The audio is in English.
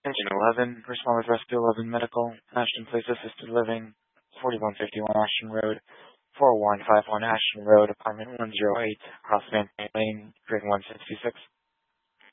Engine 11, Responders Rescue 11 Medical, Ashton Place Assisted Living, 4151 Ashton Road, 4151 Ashton Road, Apartment 108, Cross Van Lane, Grade 166.